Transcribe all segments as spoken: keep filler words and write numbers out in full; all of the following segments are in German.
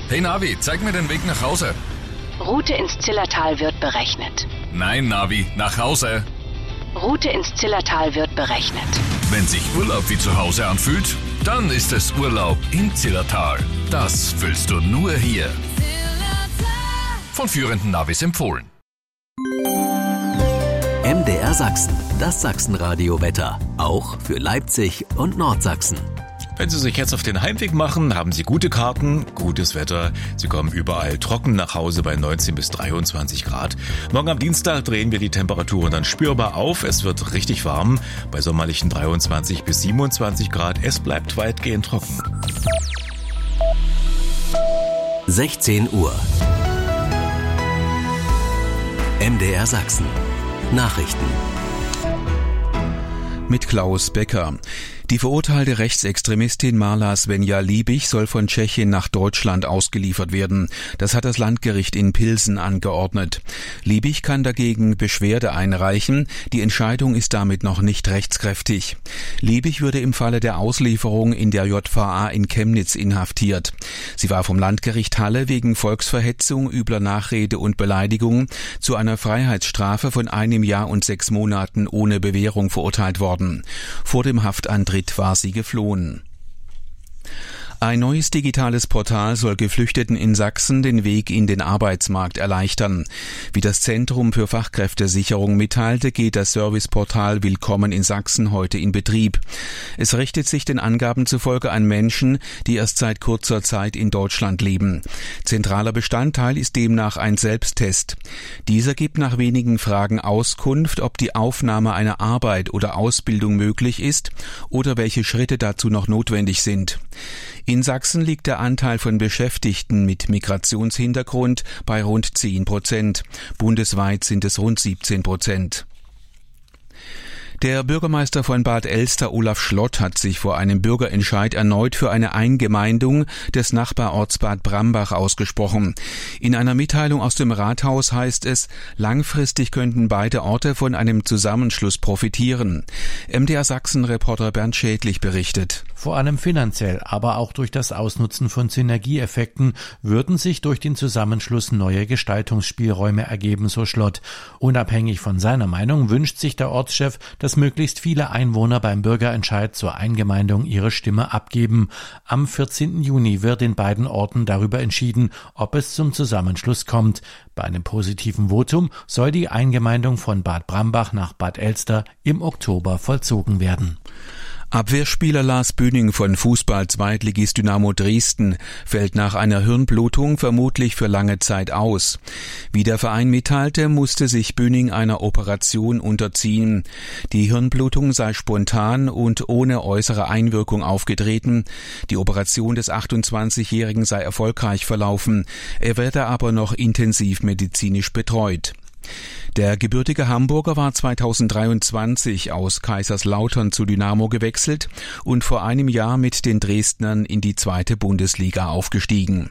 Hey Navi, zeig mir den Weg nach Hause. Route ins Zillertal wird berechnet. Nein, Navi, nach Hause. Route ins Zillertal wird berechnet. Wenn sich Urlaub wie zu Hause anfühlt, dann ist es Urlaub im Zillertal. Das fühlst du nur hier. Von führenden Navis empfohlen. M D R Sachsen, das Sachsenradio-Wetter. Auch für Leipzig und Nordsachsen. Wenn Sie sich jetzt auf den Heimweg machen, haben Sie gute Karten, gutes Wetter. Sie kommen überall trocken nach Hause bei neunzehn bis dreiundzwanzig Grad. Morgen am Dienstag drehen wir die Temperaturen dann spürbar auf. Es wird richtig warm, bei sommerlichen dreiundzwanzig bis siebenundzwanzig Grad. Es bleibt weitgehend trocken. sechzehn Uhr. M D R Sachsen. Nachrichten. Mit Klaus Becker. Die verurteilte Rechtsextremistin Marla Svenja Liebig soll von Tschechien nach Deutschland ausgeliefert werden. Das hat das Landgericht in Pilsen angeordnet. Liebig kann dagegen Beschwerde einreichen. Die Entscheidung ist damit noch nicht rechtskräftig. Liebig würde im Falle der Auslieferung in der J V A in Chemnitz inhaftiert. Sie war vom Landgericht Halle wegen Volksverhetzung, übler Nachrede und Beleidigung zu einer Freiheitsstrafe von einem Jahr und sechs Monaten ohne Bewährung verurteilt worden. Vor dem Haftantritt war sie geflohen. Ein neues digitales Portal soll Geflüchteten in Sachsen den Weg in den Arbeitsmarkt erleichtern. Wie das Zentrum für Fachkräftesicherung mitteilte, geht das Serviceportal Willkommen in Sachsen heute in Betrieb. Es richtet sich den Angaben zufolge an Menschen, die erst seit kurzer Zeit in Deutschland leben. Zentraler Bestandteil ist demnach ein Selbsttest. Dieser gibt nach wenigen Fragen Auskunft, ob die Aufnahme einer Arbeit oder Ausbildung möglich ist oder welche Schritte dazu noch notwendig sind. In Sachsen liegt der Anteil von Beschäftigten mit Migrationshintergrund bei rund zehn Prozent. Bundesweit sind es rund siebzehn Prozent. Der Bürgermeister von Bad Elster, Olaf Schlott, hat sich vor einem Bürgerentscheid erneut für eine Eingemeindung des Nachbarorts Bad Brambach ausgesprochen. In einer Mitteilung aus dem Rathaus heißt es, langfristig könnten beide Orte von einem Zusammenschluss profitieren. M D R Sachsen-Reporter Bernd Schädlich berichtet. Vor allem finanziell, aber auch durch das Ausnutzen von Synergieeffekten würden sich durch den Zusammenschluss neue Gestaltungsspielräume ergeben, so Schlott. Unabhängig von seiner Meinung wünscht sich der Ortschef, dass möglichst viele Einwohner beim Bürgerentscheid zur Eingemeindung ihre Stimme abgeben. Am vierzehnten Juni wird in beiden Orten darüber entschieden, ob es zum Zusammenschluss kommt. Bei einem positiven Votum soll die Eingemeindung von Bad Brambach nach Bad Elster im Oktober vollzogen werden. Abwehrspieler Lars Bühning von Fußball-Zweitligist Dynamo Dresden fällt nach einer Hirnblutung vermutlich für lange Zeit aus. Wie der Verein mitteilte, musste sich Bühning einer Operation unterziehen. Die Hirnblutung sei spontan und ohne äußere Einwirkung aufgetreten. Die Operation des achtundzwanzigjährigen sei erfolgreich verlaufen. Er werde aber noch intensiv medizinisch betreut. Der gebürtige Hamburger war zweitausenddreiundzwanzig aus Kaiserslautern zu Dynamo gewechselt und vor einem Jahr mit den Dresdnern in die zweite Bundesliga aufgestiegen.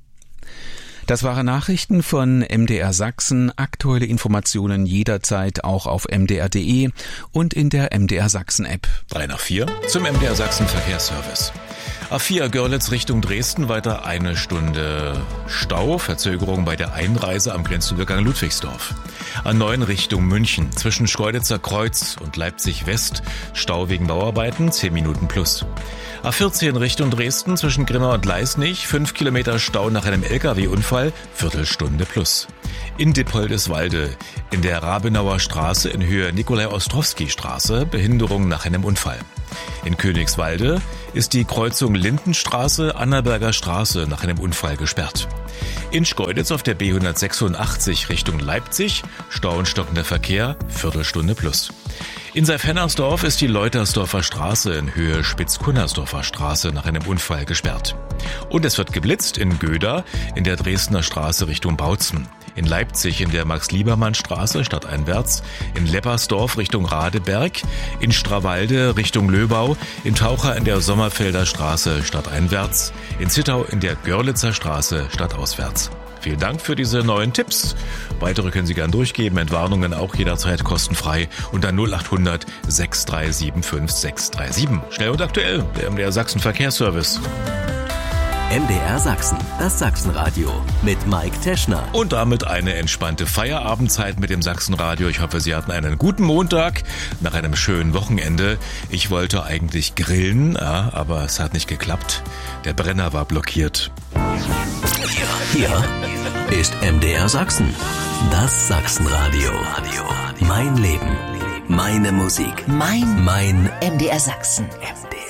Das waren Nachrichten von M D R Sachsen. Aktuelle Informationen jederzeit auch auf m d r punkt d e und in der M D R Sachsen App. drei nach vier zum M D R Sachsen Verkehrsservice. A vier Görlitz Richtung Dresden, weiter eine Stunde Stau, Verzögerung bei der Einreise am Grenzübergang Ludwigsdorf. A neun Richtung München, zwischen Schkeuditzer Kreuz und Leipzig West, Stau wegen Bauarbeiten, zehn Minuten plus. A vierzehn Richtung Dresden, zwischen Grimma und Leisnig, fünf Kilometer Stau nach einem L K W-Unfall, Viertelstunde plus. In Dippoldeswalde, in der Rabenauer Straße in Höhe Nikolai-Ostrowski-Straße, Behinderung nach einem Unfall. In Königswalde ist die Kreuzung Lindenstraße-Annaberger Straße nach einem Unfall gesperrt. In Schkeuditz auf der B hundertsechsundachtzig Richtung Leipzig, Stau und stockender Verkehr, Viertelstunde plus. In Seif-Hennersdorf ist die Leutersdorfer Straße in Höhe Spitz-Kunnersdorfer Straße nach einem Unfall gesperrt. Und es wird geblitzt in Göda in der Dresdner Straße Richtung Bautzen. In Leipzig in der Max-Liebermann-Straße stadteinwärts, in Leppersdorf Richtung Radeberg, in Strawalde Richtung Löbau, in Taucher in der Sommerfelder Straße stadteinwärts, in Zittau in der Görlitzer Straße stadtauswärts. Vielen Dank für diese neuen Tipps. Weitere können Sie gern durchgeben, Entwarnungen auch jederzeit kostenfrei unter null acht hundert sechs drei sieben fünf sechs drei sieben. Schnell und aktuell, der M D R Sachsen Verkehrsservice. M D R Sachsen, das Sachsenradio mit Mike Teschner. Und damit eine entspannte Feierabendzeit mit dem Sachsenradio. Ich hoffe, Sie hatten einen guten Montag nach einem schönen Wochenende. Ich wollte eigentlich grillen, ja, aber es hat nicht geklappt. Der Brenner war blockiert. Hier ist M D R Sachsen, das Sachsenradio. Mein Leben, meine Musik, mein, mein M D R Sachsen.